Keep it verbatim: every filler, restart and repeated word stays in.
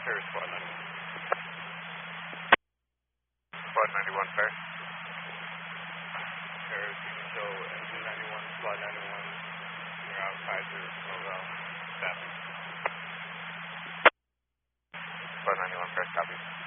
Sure, squad ninety-one. Squad ninety-one, fair. Sure, you can show engine ninety-one, squad ninety-one. You're outside to Snowville. Staffing. Squad ninety-one, fair, copy.